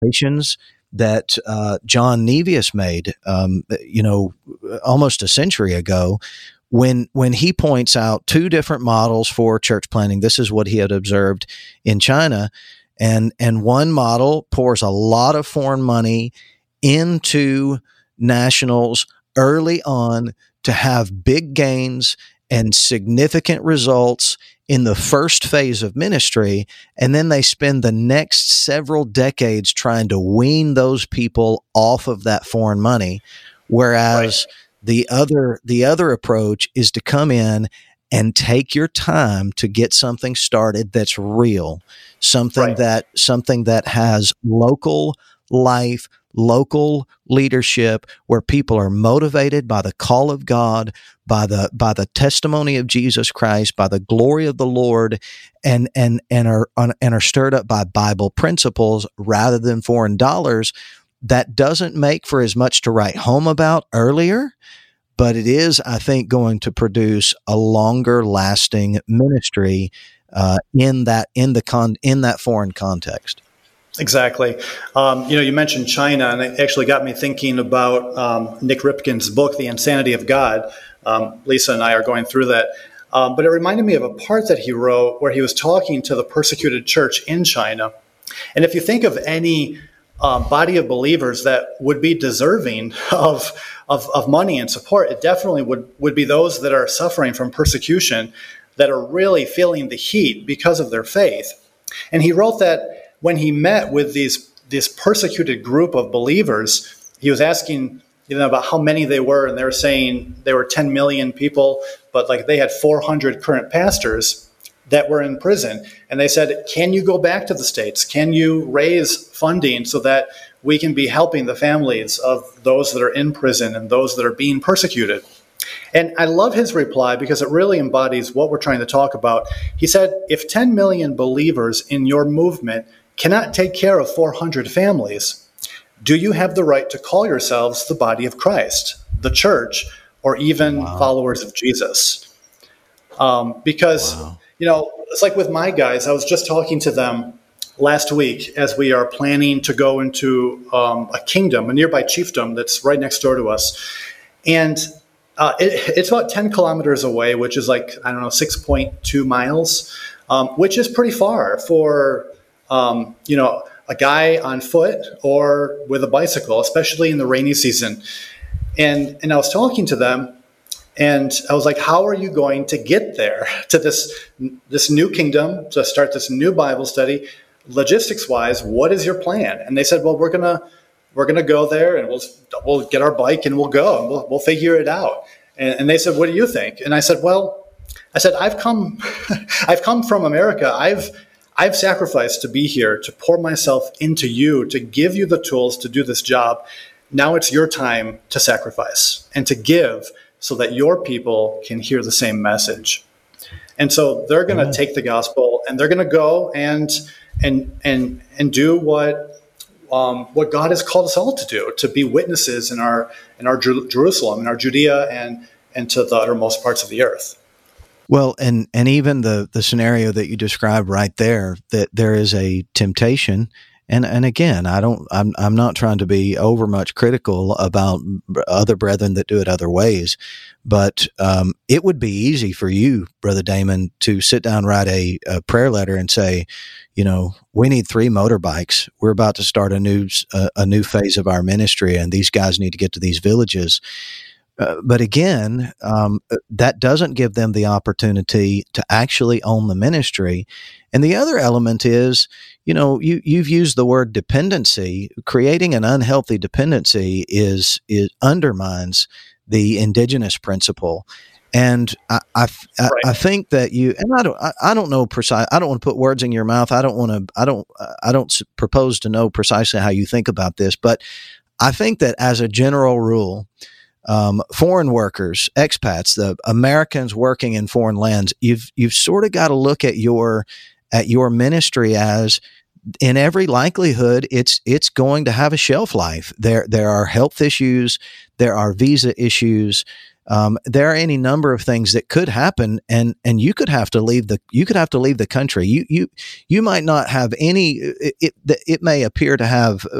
observations that John Nevius made, almost a century ago, when he points out two different models for church planting. This is what he had observed in China, and one model pours a lot of foreign money into nationals early on to have big gains and significant results in the first phase of ministry, and then they spend the next several decades trying to wean those people off of that foreign money, whereas the other approach is to come in and take your time to get something started that's real, something that has local life, local leadership, where people are motivated by the call of God, by the testimony of Jesus Christ, by the glory of the Lord, and are stirred up by Bible principles rather than foreign dollars. That doesn't make for as much to write home about earlier, but it is, I think, going to produce a longer lasting ministry in that foreign context. Exactly. You mentioned China, and it actually got me thinking about Nick Ripken's book, The Insanity of God. Lisa and I are going through that. But it reminded me of a part that he wrote where he was talking to the persecuted church in China. And if you think of any body of believers that would be deserving of money and support, it definitely would be those that are suffering from persecution, that are really feeling the heat because of their faith. And he wrote that when he met with this persecuted group of believers, he was asking about how many they were, and they were saying there were 10 million people, but like they had 400 current pastors that were in prison. And they said, can you go back to the States? Can you raise funding so that we can be helping the families of those that are in prison and those that are being persecuted? And I love his reply because it really embodies what we're trying to talk about. He said, if 10 million believers in your movement cannot take care of 400 families, do you have the right to call yourselves the body of Christ, the church, or even followers of Jesus? Because it's like with my guys, I was just talking to them last week as we are planning to go into a kingdom, a nearby chiefdom that's right next door to us. And it's about 10 kilometers away, which is 6.2 miles, which is pretty far for, a guy on foot or with a bicycle, especially in the rainy season. And I was talking to them, and I was like, how are you going to get there to this new kingdom, to start this new Bible study? Logistics wise, what is your plan? And they said, well, we're gonna go there, and we'll get our bike and we'll go, and we'll figure it out. And they said, what do you think? And I said, I've come from America. I've sacrificed to be here, to pour myself into you, to give you the tools to do this job. Now it's your time to sacrifice and to give so that your people can hear the same message. And so they're going to take the gospel, and they're going to go and do what God has called us all to do, to be witnesses in our Jerusalem, in our Judea, and to the uttermost parts of the earth. Well, and even the scenario that you described right there, that there is a temptation, and again, I'm not trying to be over much critical about other brethren that do it other ways, but it would be easy for you, Brother Damon, to sit down, write a prayer letter, and say, we need 3 motorbikes. We're about to start a new phase of our ministry, and these guys need to get to these villages. But again, that doesn't give them the opportunity to actually own the ministry. And the other element is, you've used the word dependency. Creating an unhealthy dependency is undermines the indigenous principle. And I think that I don't know precise. I don't want to put words in your mouth. I don't propose to know precisely how you think about this, but I think that as a general rule, foreign workers, expats, the Americans working in foreign lands, you've sort of got to look at your ministry as, in every likelihood, it's going to have a shelf life. There are health issues, there are visa issues, There are any number of things that could happen, and you could have to leave the country. You might not have any. It may appear to have